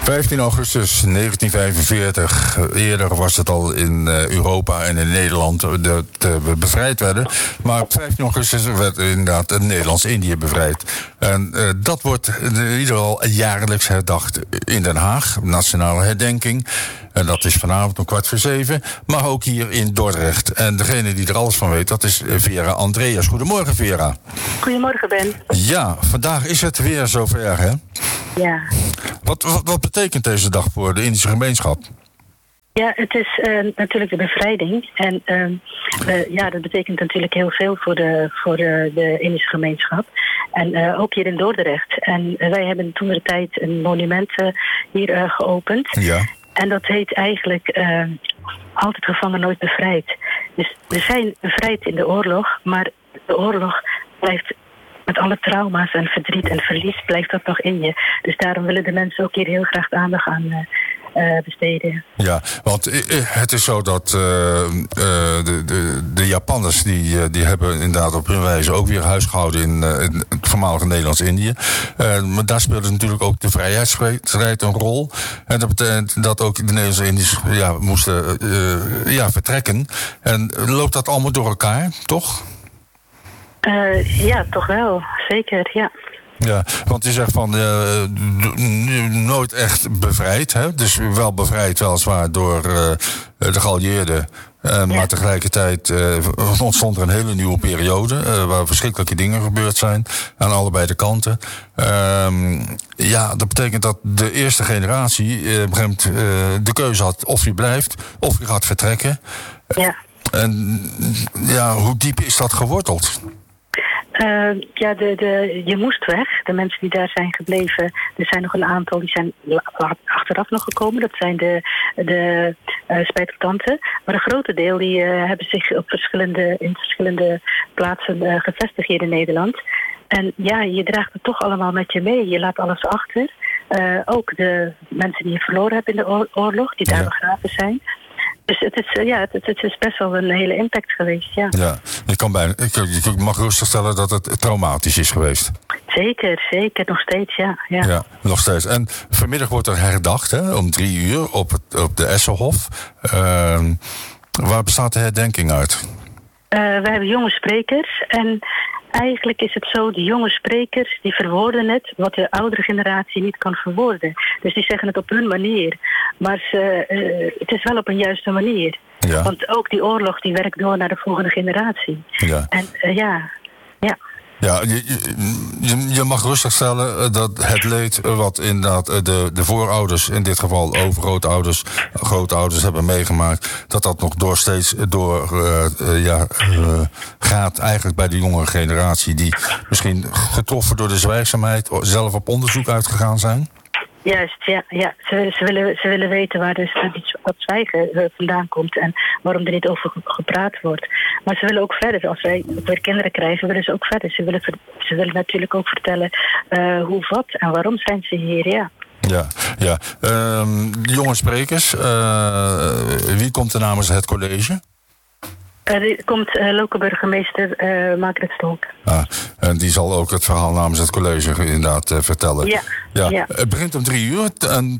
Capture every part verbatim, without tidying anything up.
vijftien augustus negentien vijfenveertig. Eerder was het al in uh, Europa en in Nederland dat uh, we bevrijd werden. Maar op vijftien augustus werd inderdaad Nederlands-Indië bevrijd. En uh, dat wordt in ieder geval jaarlijks herdacht in Den Haag. Nationale herdenking. En dat is vanavond om kwart voor zeven. Maar ook hier in Dordrecht. En degene die er alles van weet, dat is Vera Andreas. Goedemorgen, Vera. Goedemorgen, Ben. Ja, vandaag is het weer zover, hè? Ja. Wat, wat, wat betekent deze dag voor de Indische gemeenschap? Ja, het is uh, natuurlijk de bevrijding. En uh, uh, ja, dat betekent natuurlijk heel veel voor de, voor de, de Indische gemeenschap. En uh, ook hier in Dordrecht. En uh, wij hebben toen de tijd een monument uh, hier uh, geopend. Ja. En dat heet eigenlijk uh, altijd gevangen, nooit bevrijd. Dus we zijn bevrijd in de oorlog, maar de oorlog blijft met alle trauma's en verdriet en verlies blijft dat nog in je. Dus daarom willen de mensen ook hier heel graag aandacht aan uh, uh, besteden. Ja, want uh, het is zo dat uh, uh, de, de, de Japanners die, uh, die hebben inderdaad op hun wijze ook weer huisgehouden in, uh, in het voormalige Nederlands-Indië. Uh, maar daar speelde natuurlijk ook de vrijheidsstrijd een rol. En dat betekent dat ook de Nederlands-Indiërs ja, moesten uh, ja, vertrekken. En loopt dat allemaal door elkaar, toch? Uh, ja, toch wel. Zeker, ja. Ja, want je zegt van uh, nooit echt bevrijd. Hè? Dus wel bevrijd weliswaar door uh, de geallieerden. Uh, ja. Maar tegelijkertijd uh, ontstond er een hele nieuwe periode. Uh, waar verschrikkelijke dingen gebeurd zijn. Aan allebei de kanten. Uh, ja, dat betekent dat de eerste generatie uh, op een gegeven moment uh, de keuze had of je blijft of je gaat vertrekken. Ja. En ja, hoe diep is dat geworteld? Uh, ja, de, de, je moest weg. De mensen die daar zijn gebleven, er zijn nog een aantal die zijn achteraf nog gekomen. Dat zijn de, de uh, spijtkanten. Maar een grote deel die uh, hebben zich op verschillende, in verschillende plaatsen uh, gevestigd hier in Nederland. En ja, je draagt het toch allemaal met je mee. Je laat alles achter. Uh, ook de mensen die je verloren hebt in de oorlog, die daar ja. begraven zijn. Dus het is, ja, het, het is best wel een hele impact geweest, ja. Ja, je, kan bijna, ik, ik mag rustig stellen dat het traumatisch is geweest. Zeker, zeker. Nog steeds, ja. Ja, ja nog steeds. En vanmiddag wordt er herdacht, hè, om drie uur op, het, op de Esselhof. Uh, waar bestaat de herdenking uit? Uh, we hebben jonge sprekers en eigenlijk is het zo, de jonge sprekers die verwoorden het wat de oudere generatie niet kan verwoorden. Dus die zeggen het op hun manier. Maar ze, uh, het is wel op een juiste manier. Ja. Want ook die oorlog die werkt door naar de volgende generatie. Ja. En uh, ja, ja. Ja, je, je, je mag rustig stellen dat het leed wat inderdaad de, de voorouders, in dit geval overgrootouders, grootouders hebben meegemaakt, dat dat nog door steeds door uh, uh, ja, uh, gaat eigenlijk bij de jongere generatie die misschien getroffen door de zwijgzaamheid zelf op onderzoek uitgegaan zijn? Juist, ja. ja. Ze, ze, willen, ze willen weten waar dus dat zwijgen uh, vandaan komt en waarom er niet over gepraat wordt. Maar ze willen ook verder. Als wij weer kinderen krijgen, willen ze ook verder. Ze willen, ze willen natuurlijk ook vertellen uh, hoe, wat en waarom zijn ze hier, ja. Ja, ja. Um, jonge sprekers, uh, wie komt er namens het college? Er komt uh, lokale burgemeester uh, Margaret Stolk. Ah, en die zal ook het verhaal namens het college inderdaad uh, vertellen. Ja, ja. ja. Het begint om drie uur. En,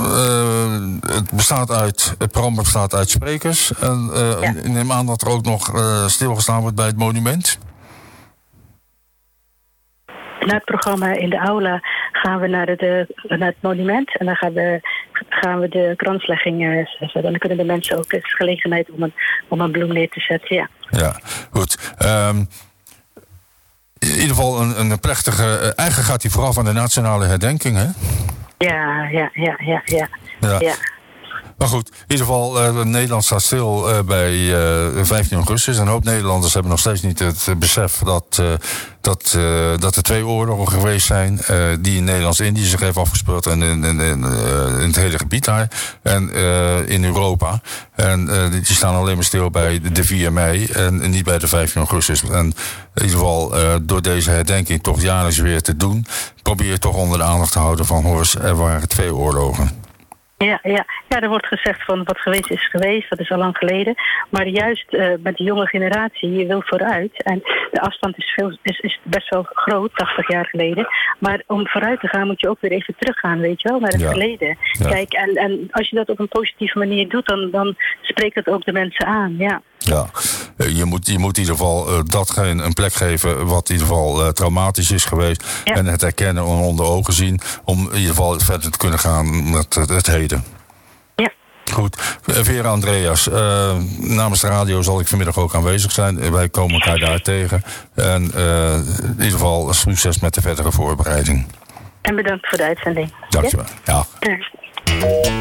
uh, het, bestaat uit, het programma bestaat uit sprekers. En uh, ja. ik neem aan dat er ook nog uh, stilgestaan wordt bij het monument. Na het programma in de aula gaan we naar, de, naar het monument. En dan gaan we, gaan we de kranslegging uh, zetten. Dan kunnen de mensen ook eens gelegenheid om een, om een bloem neer te zetten, ja. Ja, goed. Um, in ieder geval een, een plechtige... Uh, eigenlijk gaat hij vooraf aan de nationale herdenking, hè? Ja, ja, ja, ja, ja. ja. ja. Maar goed, in ieder geval, uh, Nederland staat stil uh, bij uh, vijftien augustus. En een hoop Nederlanders hebben nog steeds niet het uh, besef dat, uh, dat, uh, dat er twee oorlogen geweest zijn. Uh, die in Nederlands-Indië zich heeft afgespeeld en in, in, in, uh, in het hele gebied daar. En uh, in Europa. En uh, die staan alleen maar stil bij de vier mei en, en niet bij de vijftien augustus. En in ieder geval, uh, door deze herdenking toch jaarlijks weer te doen, probeer je toch onder de aandacht te houden van, hoor eens, er waren twee oorlogen. Ja, ja, Ja, er wordt gezegd van wat geweest is geweest, dat is al lang geleden. Maar juist uh, met de jonge generatie, je wil vooruit. En de afstand is, veel, is, is best wel groot, tachtig jaar geleden. Maar om vooruit te gaan moet je ook weer even teruggaan, weet je wel, naar het ja. verleden. Ja. Kijk, en, en als je dat op een positieve manier doet, dan, dan spreekt het ook de mensen aan, ja. Ja, je moet, je moet in ieder geval uh, datgene een plek geven wat in ieder geval uh, traumatisch is geweest. Ja. En het herkennen en onder ogen zien om in ieder geval verder te kunnen gaan met het, het heden. Ja. Goed. Vera Andreas, uh, namens de radio zal ik vanmiddag ook aanwezig zijn. Wij komen elkaar daar tegen. En uh, in ieder geval succes met de verdere voorbereiding. En bedankt voor de uitzending. Dankjewel. Ja. ja.